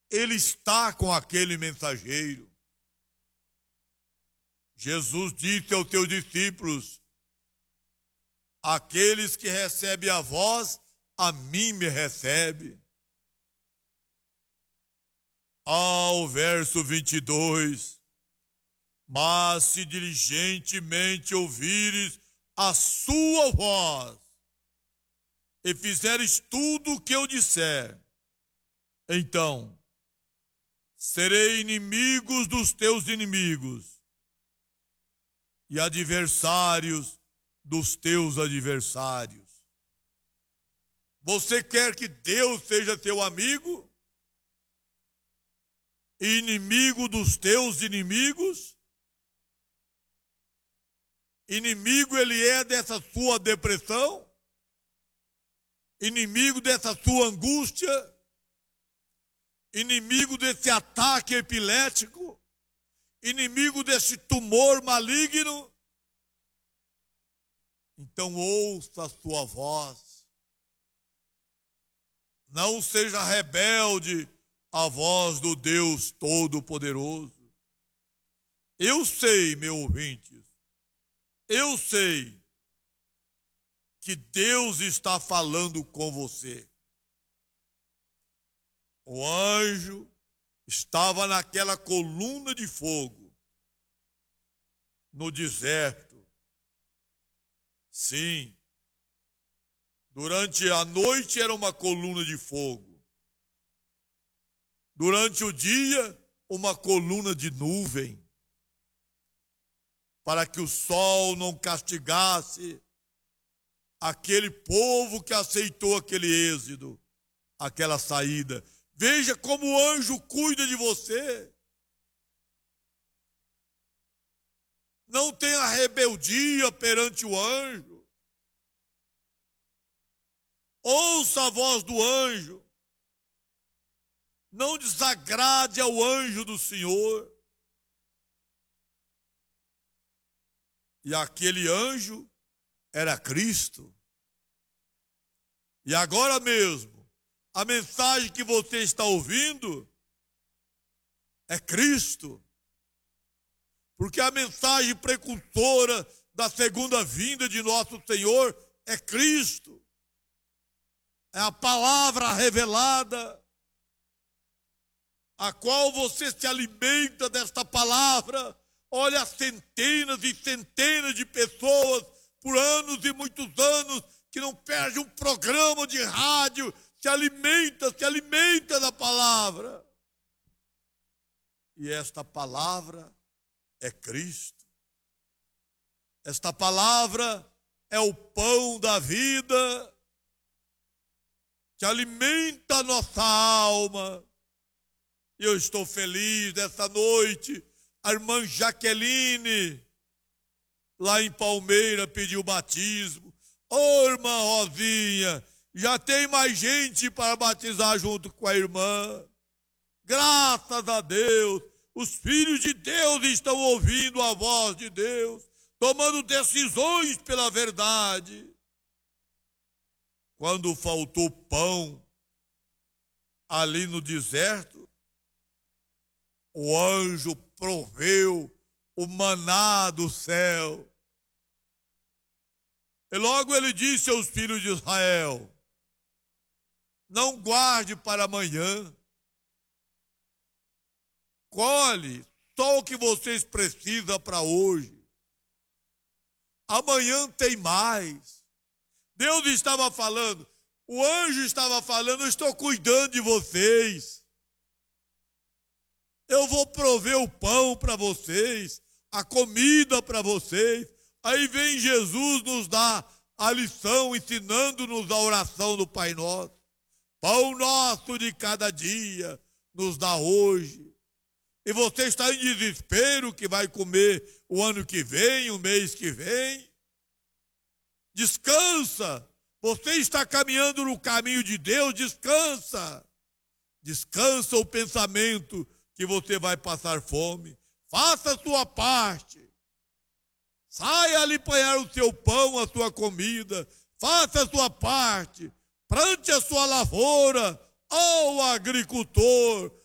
ele está com aquele mensageiro. Jesus disse aos seus discípulos: aqueles que recebem a vós, a mim me recebe. Ao verso 22, mas se diligentemente ouvires a sua voz, e fizeres tudo o que eu disser, então serei inimigos dos teus inimigos e adversários dos teus adversários. Você quer que Deus seja teu amigo? E inimigo dos teus inimigos? Inimigo ele é dessa sua depressão? Inimigo dessa sua angústia? Inimigo desse ataque epilético? Inimigo desse tumor maligno? Então ouça a sua voz. Não seja rebelde à voz do Deus Todo-Poderoso. Eu sei, meu ouvinte, eu sei que Deus está falando com você. O anjo estava naquela coluna de fogo, no deserto. Sim, durante a noite era uma coluna de fogo. Durante o dia, uma coluna de nuvem, para que o sol não castigasse aquele povo que aceitou aquele êxodo, aquela saída. Veja como o anjo cuida de você. Não tenha rebeldia perante o anjo. Ouça a voz do anjo. Não desagrade ao anjo do Senhor. E aquele anjo era Cristo. E agora mesmo, a mensagem que você está ouvindo é Cristo. Porque a mensagem precursora da segunda vinda de nosso Senhor é Cristo. É a palavra revelada, a qual você se alimenta desta palavra. Olha, centenas e centenas de pessoas por anos e muitos anos que não perde um programa de rádio, se alimenta da palavra. E esta palavra é Cristo. Esta palavra é o pão da vida que alimenta a nossa alma. E eu estou feliz dessa noite. A irmã Jaqueline, lá em Palmeira, pediu batismo. Ô, irmã Rosinha, já tem mais gente para batizar junto com a irmã. Graças a Deus, os filhos de Deus estão ouvindo a voz de Deus, tomando decisões pela verdade. Quando faltou pão ali no deserto, o anjo proveu o maná do céu. E logo ele disse aos filhos de Israel: não guarde para amanhã. Colhe só o que vocês precisam para hoje. Amanhã tem mais. Deus estava falando, o anjo estava falando: eu estou cuidando de vocês. Eu vou prover o pão para vocês, a comida para vocês. Aí vem Jesus nos dar a lição, ensinando-nos a oração do Pai Nosso. Pão nosso de cada dia nos dá hoje. E você está em desespero que vai comer o ano que vem, o mês que vem? Descansa. Você está caminhando no caminho de Deus, descansa. Descansa o pensamento que você vai passar fome. Faça a sua parte. Saia ali apanhar o seu pão, a sua comida. Faça a sua parte. Plante a sua lavoura. Ó agricultor,